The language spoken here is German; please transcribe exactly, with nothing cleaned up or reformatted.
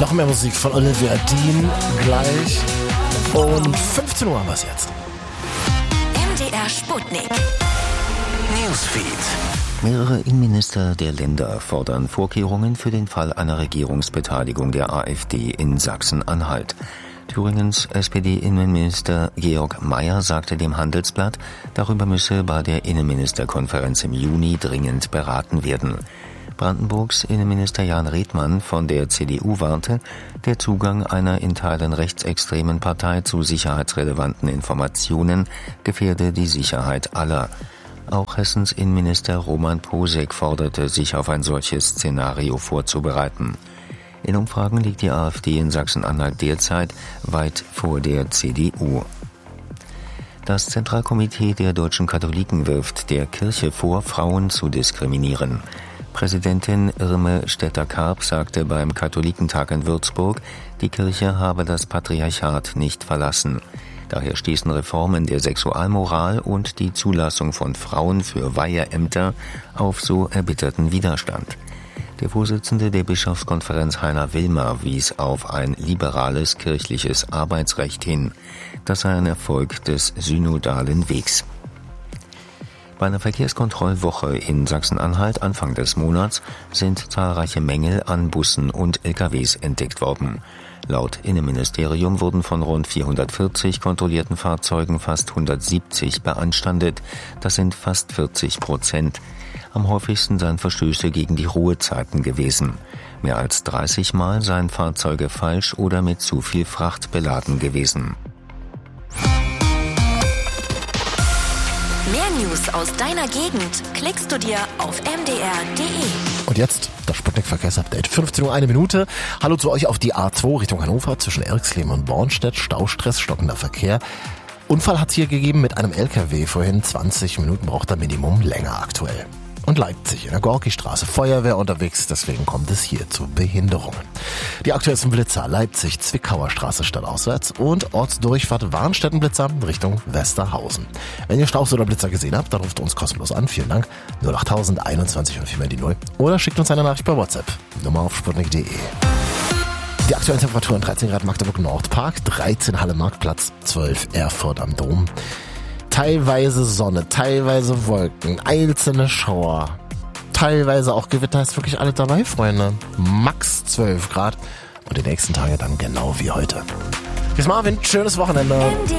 Noch mehr Musik von Olivia Dean gleich. Und fünfzehn Uhr haben wir es jetzt. M D R Sputnik. Newsfeed. Mehrere Innenminister der Länder fordern Vorkehrungen für den Fall einer Regierungsbeteiligung der AfD in Sachsen-Anhalt. Thüringens S P D-Innenminister Georg Mayer sagte dem Handelsblatt, darüber müsse bei der Innenministerkonferenz im Juni dringend beraten werden. Brandenburgs Innenminister Jan Redmann von der C D U warnte, der Zugang einer in Teilen rechtsextremen Partei zu sicherheitsrelevanten Informationen gefährde die Sicherheit aller. Auch Hessens Innenminister Roman Posek forderte, sich auf ein solches Szenario vorzubereiten. In Umfragen liegt die AfD in Sachsen-Anhalt derzeit weit vor der C D U. Das Zentralkomitee der deutschen Katholiken wirft der Kirche vor, Frauen zu diskriminieren. Präsidentin Irme Stetter-Karp sagte beim Katholikentag in Würzburg, die Kirche habe das Patriarchat nicht verlassen. Daher stießen Reformen der Sexualmoral und die Zulassung von Frauen für Weiheämter auf so erbitterten Widerstand. Der Vorsitzende der Bischofskonferenz Heiner Wilmer wies auf ein liberales kirchliches Arbeitsrecht hin. Das sei ein Erfolg des synodalen Wegs. Bei einer Verkehrskontrollwoche in Sachsen-Anhalt Anfang des Monats sind zahlreiche Mängel an Bussen und L K Ws entdeckt worden. Laut Innenministerium wurden von rund vierhundertvierzig kontrollierten Fahrzeugen fast hundertsiebzig beanstandet. Das sind fast vierzig Prozent. Am häufigsten seien Verstöße gegen die Ruhezeiten gewesen. Mehr als dreißig Mal seien Fahrzeuge falsch oder mit zu viel Fracht beladen gewesen. Mehr News aus deiner Gegend klickst du dir auf m d r punkt d e. Und jetzt das Sputnik-Verkehrsupdate. fünfzehn Uhr, eine Minute. Hallo zu euch auf die A zwei Richtung Hannover zwischen Erxleben und Bornstedt. Staustress, stockender Verkehr. Unfall hat es hier gegeben mit einem L K W vorhin. zwanzig Minuten braucht er Minimum länger aktuell. Und Leipzig in der Gorki-Straße. Feuerwehr unterwegs, deswegen kommt es hier zu Behinderungen. Die aktuellsten Blitzer: Leipzig, Zwickauer Straße stadtauswärts und Ortsdurchfahrt Warnstätten-Blitzer Richtung Westerhausen. Wenn ihr Staus oder Blitzer gesehen habt, dann ruft uns kostenlos an. Vielen Dank. null acht null null einundzwanzig und viermal die null. Oder schickt uns eine Nachricht bei WhatsApp. Nummer auf sputnik punkt d e. Die aktuellen Temperaturen: dreizehn Grad Magdeburg Nordpark, dreizehn Halle Marktplatz, zwölf Erfurt am Dom. Teilweise Sonne, teilweise Wolken, einzelne Schauer, teilweise auch Gewitter, ist wirklich alles dabei, Freunde. Max zwölf Grad und die nächsten Tage dann genau wie heute. Bis Marvin, schönes Wochenende.